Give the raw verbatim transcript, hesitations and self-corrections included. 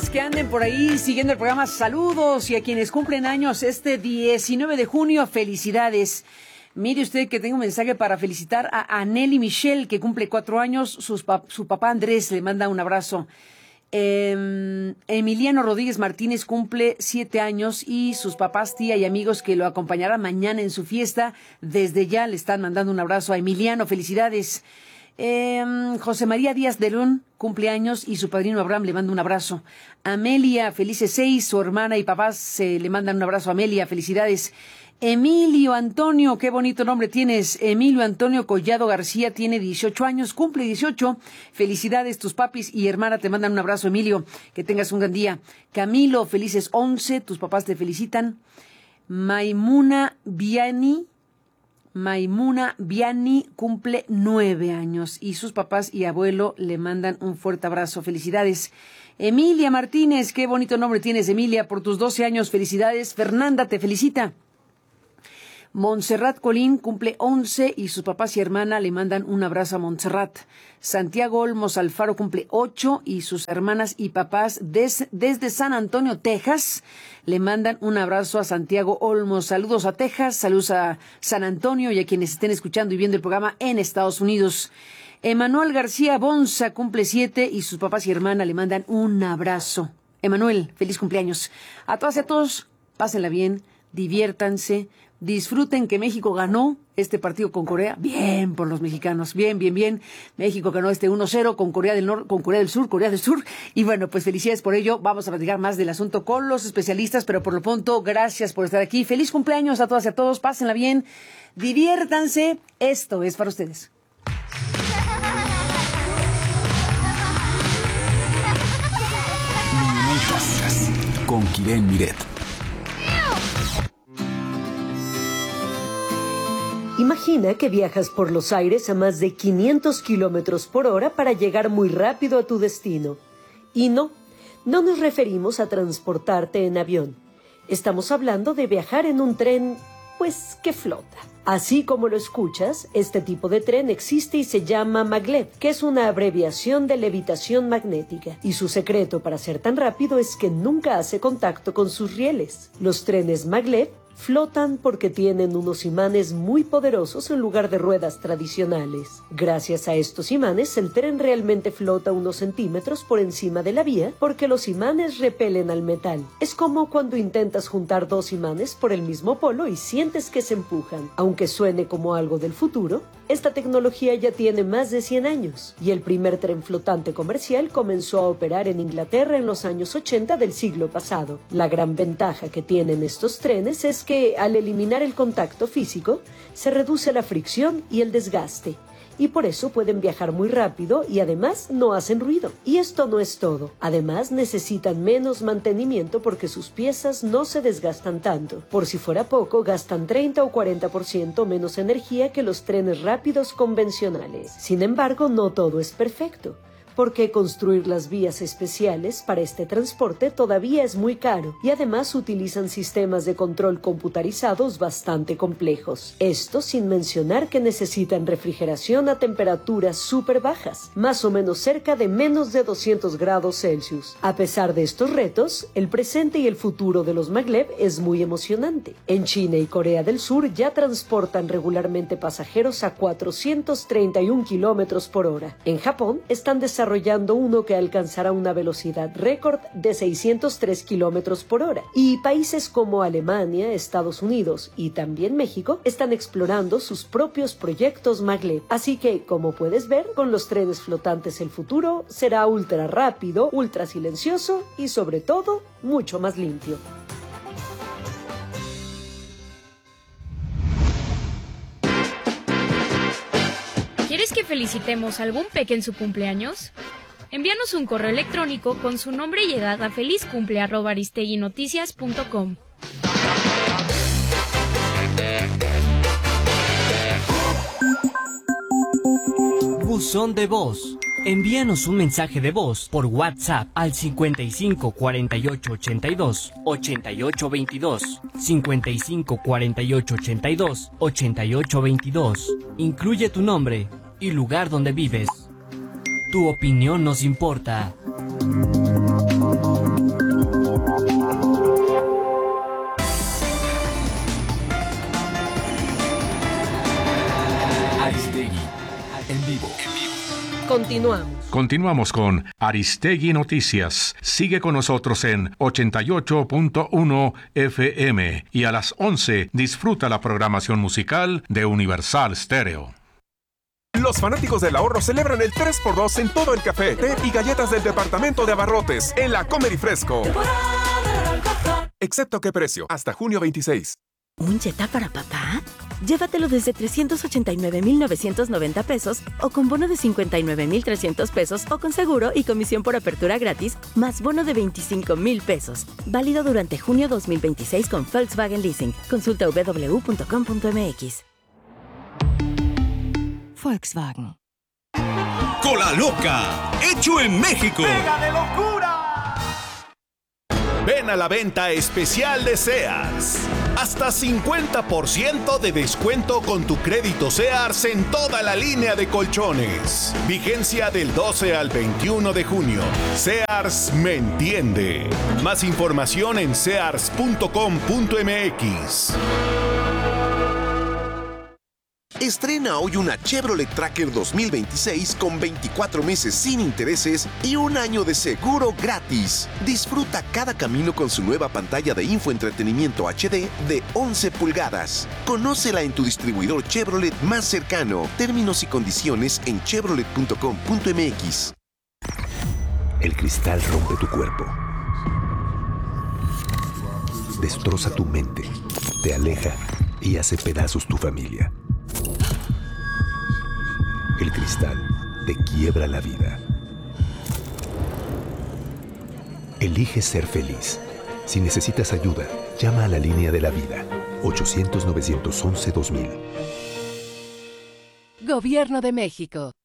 que anden por ahí siguiendo el programa, saludos, y a quienes cumplen años este diecinueve de junio, felicidades. Mire usted que tengo un mensaje para felicitar a Aneli Michelle, que cumple cuatro años, sus pa- su papá Andrés le manda un abrazo. Eh, Emiliano Rodríguez Martínez cumple siete años y sus papás, tía y amigos que lo acompañarán mañana en su fiesta, desde ya le están mandando un abrazo a Emiliano, felicidades. Eh, José María Díaz de León, cumpleaños, y su padrino Abraham le manda un abrazo. Amelia, felices seis, su hermana y papás se le mandan un abrazo a Amelia, felicidades. Emilio Antonio, qué bonito nombre tienes. Emilio Antonio Collado García tiene dieciocho años, cumple dieciocho. Felicidades, tus papis y hermana te mandan un abrazo, Emilio. Que tengas un gran día. Camilo, felices once, tus papás te felicitan. Maimuna Viani, Maimuna Viani cumple nueve años y sus papás y abuelo le mandan un fuerte abrazo. Felicidades. Emilia Martínez, qué bonito nombre tienes, Emilia, por tus doce años. Felicidades. Fernanda te felicita. Montserrat Colín cumple once y sus papás y hermana le mandan un abrazo a Montserrat. Santiago Olmos Alfaro cumple ocho y sus hermanas y papás des, desde San Antonio, Texas, le mandan un abrazo a Santiago Olmos. Saludos a Texas, saludos a San Antonio y a quienes estén escuchando y viendo el programa en Estados Unidos. Emanuel García Bonza cumple siete y sus papás y hermana le mandan un abrazo. Emanuel, feliz cumpleaños. A todas y a todos, pásenla bien, diviértanse. Disfruten que México ganó este partido con Corea. Bien por los mexicanos. Bien, bien, bien. México ganó este uno cero con Corea del Norte, con Corea del Sur, Corea del Sur. Y bueno, pues felicidades por ello. Vamos a platicar más del asunto con los especialistas, pero por lo pronto, gracias por estar aquí. Feliz cumpleaños a todas y a todos. Pásenla bien. Diviértanse. Esto es para ustedes. Niñitas con Kiren Miret. Imagina que viajas por los aires a más de quinientos kilómetros por hora para llegar muy rápido a tu destino. Y no, no nos referimos a transportarte en avión. Estamos hablando de viajar en un tren, pues, que flota. Así como lo escuchas, este tipo de tren existe y se llama maglev, que es una abreviación de levitación magnética. Y su secreto para ser tan rápido es que nunca hace contacto con sus rieles. Los trenes maglev flotan porque tienen unos imanes muy poderosos en lugar de ruedas tradicionales. Gracias a estos imanes, el tren realmente flota unos centímetros por encima de la vía porque los imanes repelen al metal. Es como cuando intentas juntar dos imanes por el mismo polo y sientes que se empujan. Aunque suene como algo del futuro, esta tecnología ya tiene más de cien años y el primer tren flotante comercial comenzó a operar en Inglaterra en los años ochenta del siglo pasado. La gran ventaja que tienen estos trenes es que al eliminar el contacto físico se reduce la fricción y el desgaste y por eso pueden viajar muy rápido y además no hacen ruido. Y esto no es todo. Además necesitan menos mantenimiento porque sus piezas no se desgastan tanto. Por si fuera poco, gastan treinta o cuarenta por ciento menos energía que los trenes rápidos convencionales. Sin embargo, no todo es perfecto, porque construir las vías especiales para este transporte todavía es muy caro y además utilizan sistemas de control computarizados bastante complejos. Esto sin mencionar que necesitan refrigeración a temperaturas súper bajas, más o menos cerca de menos de doscientos grados Celsius. A pesar de estos retos, el presente y el futuro de los maglev es muy emocionante. En China y Corea del Sur ya transportan regularmente pasajeros a cuatrocientos treinta y un kilómetros por hora. En Japón están desarrollando desarrollando uno que alcanzará una velocidad récord de seiscientos tres kilómetros por hora. Y países como Alemania, Estados Unidos y también México están explorando sus propios proyectos maglev. Así que, como puedes ver, con los trenes flotantes el futuro será ultra rápido, ultra silencioso y sobre todo, mucho más limpio. ¿Quieres que felicitemos a algún peque en su cumpleaños? Envíanos un correo electrónico con su nombre y edad a felizcumple arroba aristeguinoticias punto com. Buzón de voz. Envíanos un mensaje de voz por WhatsApp al cincuenta y cinco cuarenta y ocho ochenta y dos ochenta y ocho veintidós, cincuenta y cinco cuarenta y ocho ochenta y dos ochenta y ocho veintidós. Incluye tu nombre y lugar donde vives. Tu opinión nos importa. Continuamos. Continuamos con Aristegui Noticias. Sigue con nosotros en ochenta y ocho punto uno F M y a las once disfruta la programación musical de Universal Stereo. Los fanáticos del ahorro celebran el tres por dos en todo el café, té y galletas del departamento de abarrotes en la Comer y Fresco. Excepto qué precio, hasta junio veintiséis. ¿Un Jetta para papá? Llévatelo desde trescientos ochenta y nueve mil novecientos noventa pesos o con bono de cincuenta y nueve mil trescientos pesos o con seguro y comisión por apertura gratis más bono de veinticinco mil pesos. Válido durante junio dos mil veintiséis con Volkswagen Leasing. Consulta w w w punto com punto m x. Volkswagen. Cola Loca, hecho en México. ¡Pega de locura! Ven a la venta especial de Sears. Hasta cincuenta por ciento de descuento con tu crédito Sears en toda la línea de colchones. Vigencia del doce al veintiuno de junio. Sears me entiende. Más información en sears punto com punto m x. Estrena hoy una Chevrolet Tracker dos mil veintiséis con veinticuatro meses sin intereses y un año de seguro gratis. Disfruta cada camino con su nueva pantalla de infoentretenimiento H D de once pulgadas. Conócela en tu distribuidor Chevrolet más cercano. Términos y condiciones en chevrolet punto com punto m x. El cristal rompe tu cuerpo. Destroza tu mente. Te aleja y hace pedazos tu familia. El cristal te quiebra la vida. Elige ser feliz. Si necesitas ayuda, llama a la línea de la vida. ochocientos, novecientos once, dos mil. Gobierno de México.